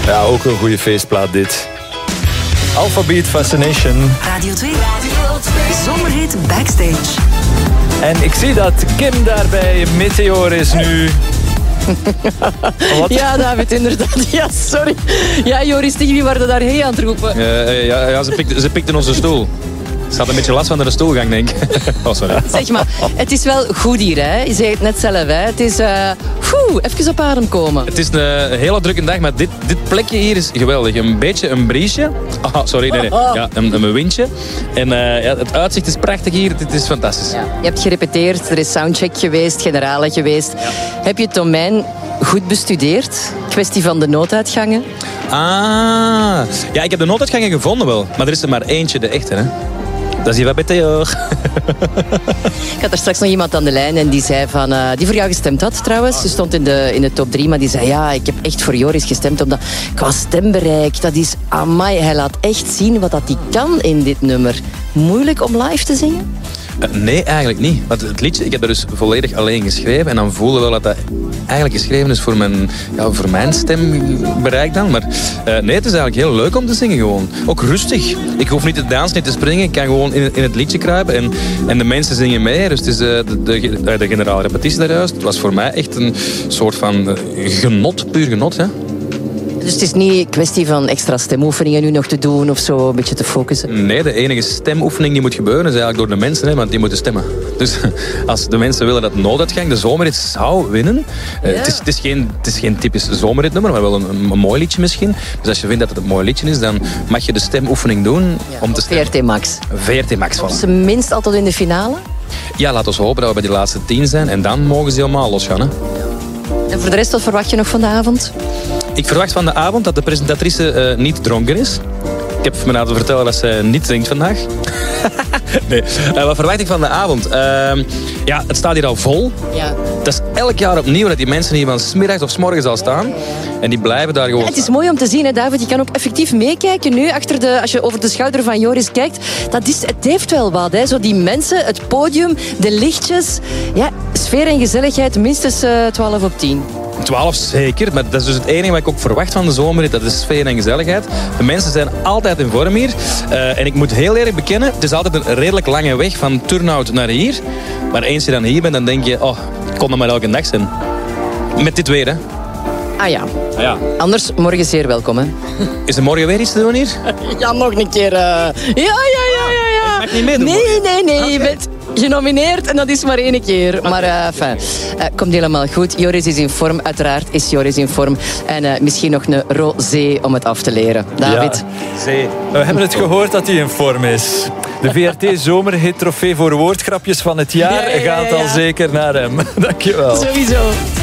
Ja, ook een goede feestplaat dit. Alphabeat Fascination. Radio 2. Zomerhit Backstage. En ik zie dat Kim daarbij Meteor is nu. Wat? Ja, David, inderdaad. Ja, sorry. Ja, Joris, tegen wie waren daar heen aan het roepen? Ja, ze pikten onze stoel. Ze had een beetje last van de stoelgang, denk ik. Oh, sorry. Zeg maar, het is wel goed hier, hè? Je zei het net zelf, hè? Het is, even op adem komen. Het is een hele drukke dag, maar dit plekje hier is geweldig. Een beetje een briesje. Oh, sorry, nee. Ja, een windje. En het uitzicht is prachtig hier. Dit is fantastisch. Ja. Je hebt gerepeteerd, er is soundcheck geweest, generale geweest. Ja. Heb je het domein goed bestudeerd? Kwestie van de nooduitgangen? Ja, ik heb de nooduitgangen gevonden wel. Maar er is er maar eentje, de echte, hè. Dat is hier bij Theo. Ik had er straks nog iemand aan de lijn en die zei van... die voor jou gestemd had trouwens. Ze stond in de top 3, maar die zei... Ja, ik heb echt voor Joris gestemd. Omdat qua stembereik, dat is... Amai, hij laat echt zien wat dat hij kan in dit nummer. Moeilijk om live te zingen? Nee, eigenlijk niet. Want het liedje, ik heb dat dus volledig alleen geschreven. En dan voelde wel dat eigenlijk geschreven is voor mijn stembereik dan. Maar nee, het is eigenlijk heel leuk om te zingen gewoon. Ook rustig. Ik hoef niet te dansen, niet te springen. Ik kan gewoon in het liedje kruipen. En de mensen zingen mee. Dus het is de generale repetitie daarjuist. Het was voor mij echt een soort van genot, puur genot. Hè? Dus het is niet een kwestie van extra stemoefeningen nu nog te doen of zo, een beetje te focussen? Nee, de enige stemoefening die moet gebeuren is eigenlijk door de mensen, hè, want die moeten stemmen. Dus als de mensen willen dat nooduitgang de zomerrit zou winnen... Ja. Het is geen typisch zomerritnummer, maar wel een mooi liedje misschien. Dus als je vindt dat het een mooi liedje is, dan mag je de stemoefening doen om te stemmen. VRT Max. VRT Max, Of ze minst altijd in de finale? Ja, laten we hopen dat we bij die laatste 10 zijn en dan mogen ze helemaal losgaan. Hè. En voor de rest, wat verwacht je nog van de avond? Ik verwacht van de avond dat de presentatrice niet dronken is. Ik heb me laten vertellen dat ze niet drinkt vandaag. Nee. Wat verwacht ik van de avond? Het staat hier al vol. Ja. Dat is elk jaar opnieuw dat die mensen hier van 's middags of 's morgens al staan. En die blijven daar gewoon... Ja, het is mooi om te zien, hè, David. Je kan ook effectief meekijken nu. Als je over de schouder van Joris kijkt. Het heeft wel wat. Hè. Zo die mensen, het podium, de lichtjes. Ja, sfeer en gezelligheid minstens 12 op 10. 12 zeker, maar dat is dus het enige wat ik ook verwacht van de zomerrit. Dat is sfeer en gezelligheid. De mensen zijn altijd in vorm hier. En ik moet heel eerlijk bekennen, het is altijd een redelijk lange weg van Turnhout naar hier. Maar eens je dan hier bent, dan denk je, ik kon er maar elke dag zijn. Met dit weer, hè. Ah ja. Anders morgen zeer welkom, hè. Is er morgen weer iets te doen hier? Ja, nog een keer. Ja. Ik mag niet meedoen. Nee. Okay. Je bent genomineerd en dat is maar 1 keer. Maar komt helemaal goed. Joris is in vorm, uiteraard is Joris in vorm. En misschien nog een rosé om het af te leren. David? Ja, zee. We hebben het gehoord dat hij in vorm is. De VRT Zomerhit Trofee voor woordgrapjes van het jaar gaat al zeker naar hem. Dankjewel. Sowieso.